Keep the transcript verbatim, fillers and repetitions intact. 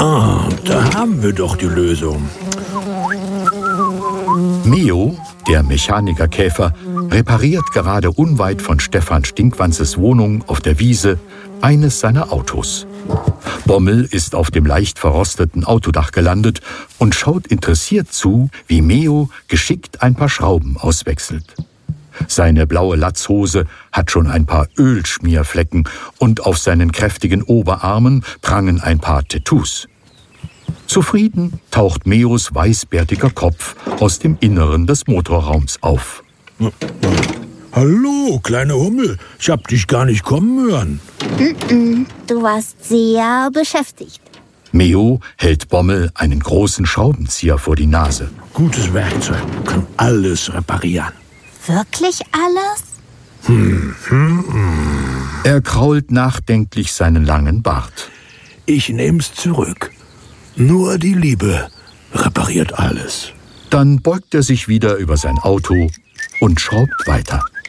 Ah, da haben wir doch die Lösung. Meo, der Mechanikerkäfer, repariert gerade unweit von Stefan Stinkwanzes Wohnung auf der Wiese eines seiner Autos. Bommel ist auf dem leicht verrosteten Autodach gelandet und schaut interessiert zu, wie Meo geschickt ein paar Schrauben auswechselt. Seine blaue Latzhose hat schon ein paar Ölschmierflecken und auf seinen kräftigen Oberarmen prangen ein paar Tattoos. Zufrieden taucht Meos weißbärtiger Kopf aus dem Inneren des Motorraums auf. Hallo, kleine Hummel. Ich hab dich gar nicht kommen hören. Mm-mm, du warst sehr beschäftigt. Meo hält Bommel einen großen Schraubenzieher vor die Nase. Gutes Werkzeug, kann alles reparieren. Wirklich alles? Hm, hm, hm. Er krault nachdenklich seinen langen Bart. Ich nehm's zurück. Nur die Liebe repariert alles. Dann beugt er sich wieder über sein Auto und schraubt weiter.